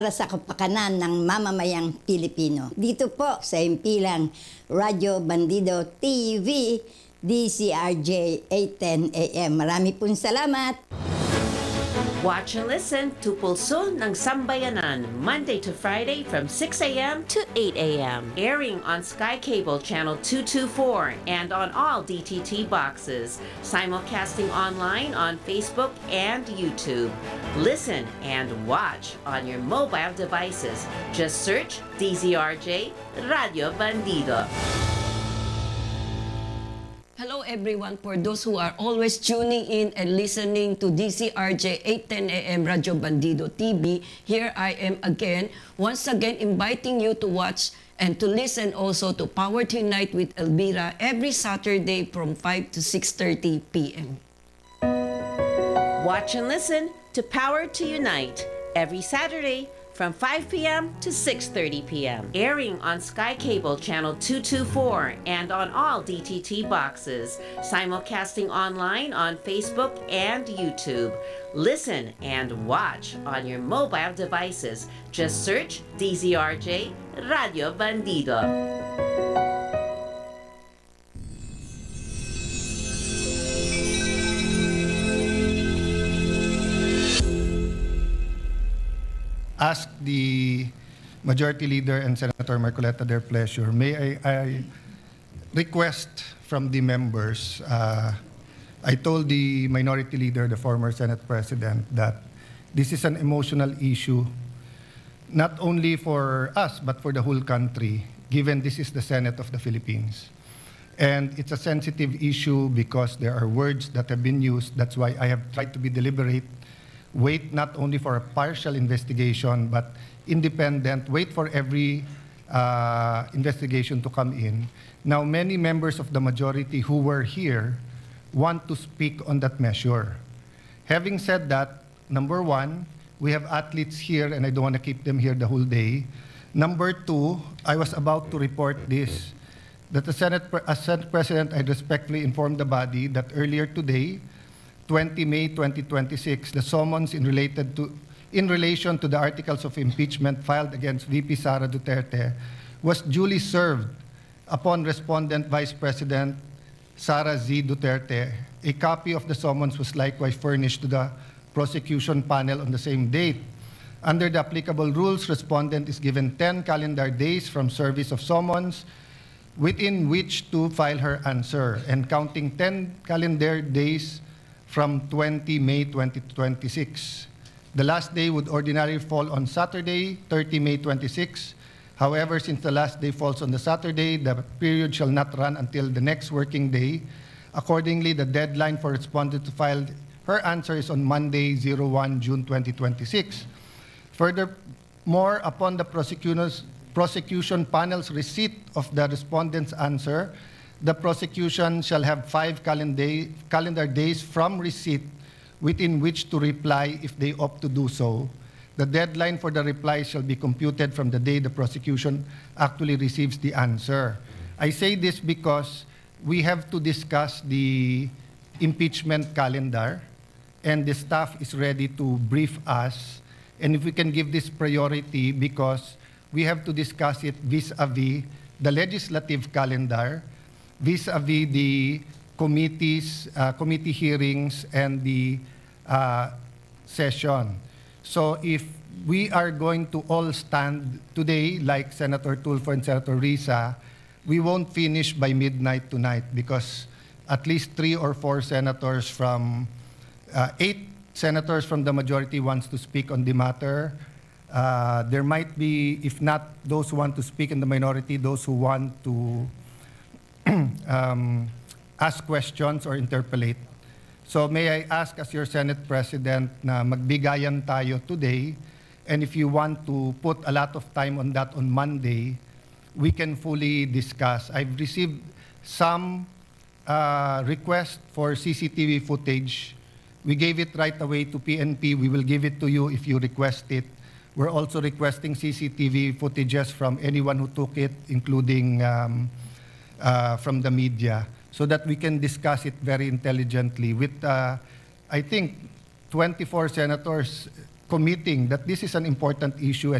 para sa kapakanan ng mamamayang Pilipino. Dito po sa himpilang Radyo Bandido TV, DCRJ 810 AM. Marami pong salamat. Watch and listen to Pulso ng Sambayanan, Monday to Friday from 6 a.m. to 8 a.m. Airing on Sky Cable Channel 224 and on all DTT boxes. Simulcasting online on Facebook and YouTube. Listen and watch on your mobile devices. Just search DZRJ Radio Bandido. Hello everyone, for those who are always tuning in and listening to DCRJ 810 AM Radio Bandido TV, here I am again, once again inviting you to watch and to listen also to Power to Unite with Elvira every Saturday from 5 to 6:30 p.m. Watch and listen to Power to Unite every Saturday from 5 p.m. to 6:30 p.m. Airing on Sky Cable Channel 224 and on all DTT boxes. Simulcasting online on Facebook and YouTube. Listen and watch on your mobile devices. Just search DZRJ Radio Bandido. Ask the Majority Leader and Senator Marcoleta their pleasure. May I request from the members, I told the Minority Leader, the former Senate President, that this is an emotional issue, not only for us, but for the whole country, given this is the Senate of the Philippines. And it's a sensitive issue because there are words that have been used. That's why I have tried to be deliberate. Wait not only for a partial investigation, but independent. Wait for every investigation to come in. Now, many members of the majority who were here want to speak on that measure. Having said that, number one, we have athletes here, and I don't want to keep them here the whole day. Number two, I was about to report this, that as Senate President, I respectfully informed the body that earlier today, 20 May 2026, the summons in relation to the articles of impeachment filed against VP Sara Duterte was duly served upon respondent Vice President Sara Z. Duterte. A copy of the summons was likewise furnished to the prosecution panel on the same date. Under the applicable rules, respondent is given 10 calendar days from service of summons within which to file her answer, and counting 10 calendar days from 20 May 2026. The last day would ordinarily fall on Saturday, 30 May 26. However, since the last day falls on the Saturday, the period shall not run until the next working day. Accordingly, the deadline for respondent to file her answer is on Monday, 01 June 2026. Furthermore, upon the prosecution panel's receipt of the respondent's answer, the prosecution shall have 5 calendar days from receipt within which to reply if they opt to do so. The deadline for the reply shall be computed from the day the prosecution actually receives the answer. I say this because we have to discuss the impeachment calendar, and the staff is ready to brief us. And if we can give this priority, because we have to discuss it vis-a-vis the legislative calendar, vis-a-vis the committee hearings and the session. So if we are going to all stand today, like Senator Tulfo and Senator Risa, we won't finish by midnight tonight, because at least 3 or 4 senators from 8 senators from the majority wants to speak on the matter. There might be, if not those who want to speak in the minority, those who want to ask questions or interpolate. So may I ask, as your Senate President, na magbigayan tayo today, and if you want to put a lot of time on that on Monday, we can fully discuss. I've received some requests for CCTV footage. We gave it right away to PNP. We will give it to you if you request it. We're also requesting CCTV footages from anyone who took it, including from the media, so that we can discuss it very intelligently with, I think, 24 senators committing that this is an important issue